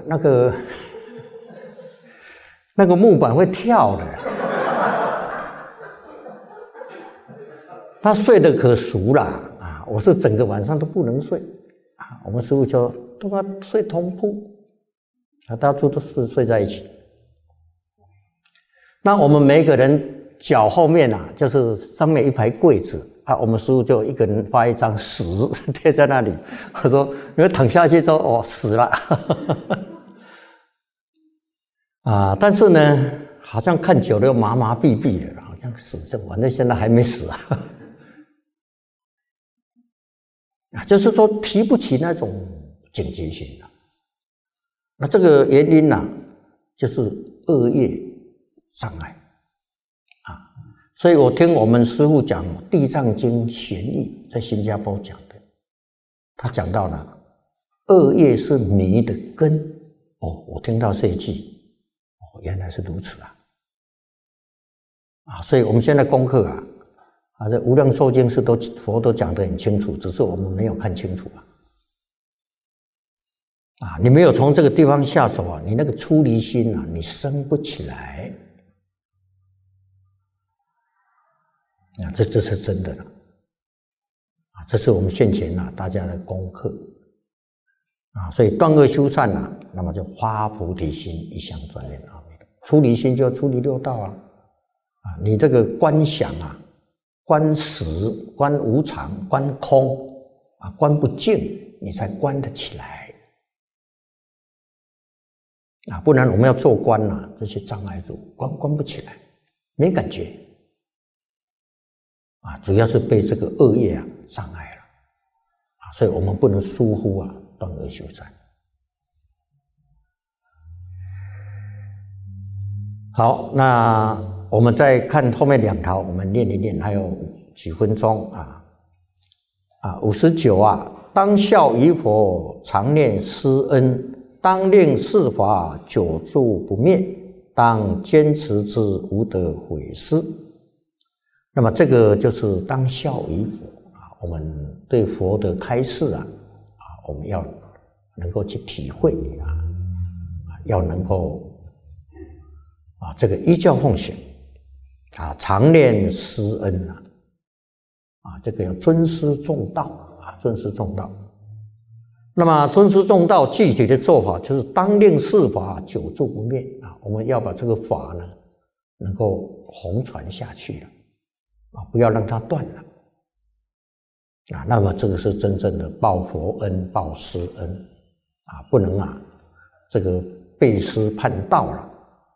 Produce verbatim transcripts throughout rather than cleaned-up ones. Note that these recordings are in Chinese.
那个那个木板会跳的，他睡得可熟了啊！我是整个晚上都不能睡啊。我们师父就都要睡同铺，啊，大家都是睡在一起。那我们每一个人脚后面啊，就是上面一排柜子。啊，我们师父就一个人发一张纸贴在那里。我说：“你们躺下去之后，哦，死了。”啊，但是呢，好像看久了又麻麻痹痹的，好像死，反正现在还没死啊。啊，就是说提不起那种警觉性了。那这个原因呢、啊，就是恶业障碍。所以我听我们师父讲《地藏经》玄义，在新加坡讲的，他讲到了恶业是迷的根。哦，我听到这一句，哦，原来是如此啊！啊，所以我们现在功课啊，啊，这《无量寿经》是都佛都讲得很清楚，只是我们没有看清楚啊。啊，你没有从这个地方下手啊，你那个出离心啊，你生不起来。啊，这这是真的了，啊，这是我们现前啊大家的功课，啊，所以断恶修善啊，那么就发菩提心，一向专念阿弥陀。出离心就要出离六道啊，啊，你这个观想啊，观实、观无常、观空啊，观不净，你才观得起来，啊，不然我们要做观啊，这些障碍住，观观不起来，没感觉。啊，主要是被这个恶业啊障碍了，啊，所以我们不能疏忽啊，断恶修善。好，那我们再看后面两条，我们念一念，还有几分钟啊啊，五十九啊，当孝于佛，常念施恩；当令四法久住不灭，当坚持之，无得毁失。那么这个就是当孝于佛啊，我们对佛的开示啊，啊，我们要能够去体会啊，要能够啊，这个依教奉行啊，常念施恩啊，啊，这个要尊师重道啊，尊师重道。那么尊师重道具体的做法就是当令四法久住不灭啊，我们要把这个法呢能够弘传下去了。啊，不要让它断了啊！那么这个是真正的报佛恩、报师恩啊，不能啊，这个背师叛道了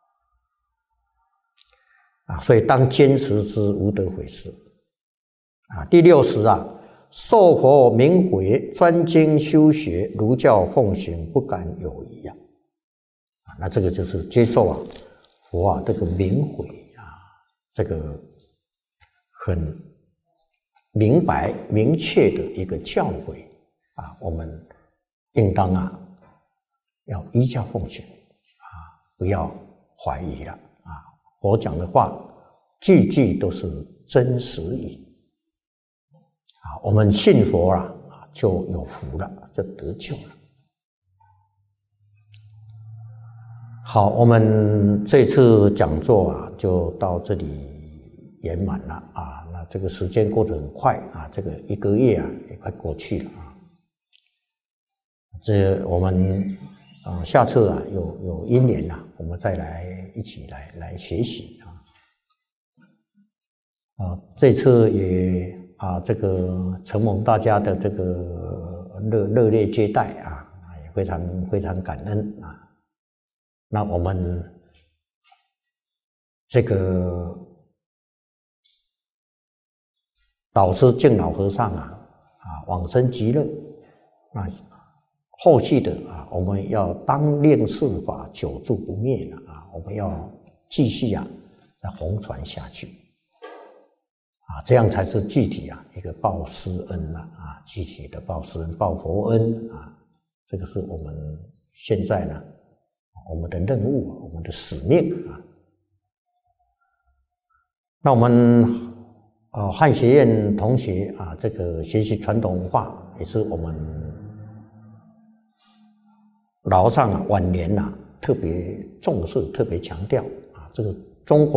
啊！所以当坚持之，无得毁失啊。第六十啊，受佛明回，专精修学，儒教奉行，不敢有疑啊！啊，那这个就是接受啊佛啊这个明回啊，这个。很明白、明确的一个教诲啊，我们应当啊要依教奉行啊，不要怀疑了啊。佛讲的话句句都是真实语啊，我们信佛了啊，就有福了，就得救了。好，我们这次讲座啊就到这里圆满了啊，那这个时间过得很快啊，这个一个月啊也快过去了啊。这我们啊下次啊有有因缘啊，我们再来一起来来学习啊。啊，这次也啊这个承蒙大家的这个热热烈接待啊，也非常非常感恩啊。那我们这个。导师净老和尚啊，啊往生极乐，啊后续的啊，我们要当令四法久住不灭了啊，我们要继续啊，再弘传下去，啊，这样才是具体啊一个报师恩了啊，具体的报师恩、报佛恩啊，这个是我们现在呢我们的任务、我们的使命啊。那我们。呃，汉学院同学啊，这个学习传统文化也是我们老上啊晚年啊特别重视、特别强调啊，这个中国。